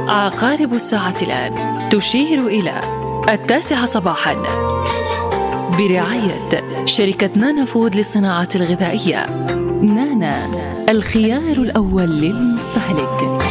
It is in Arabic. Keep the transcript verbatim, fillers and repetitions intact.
عقارب الساعة الآن تشير إلى التاسعة صباحاً، برعاية شركة نانا فود للصناعات الغذائية. نانا، الخيار الأول للمستهلك.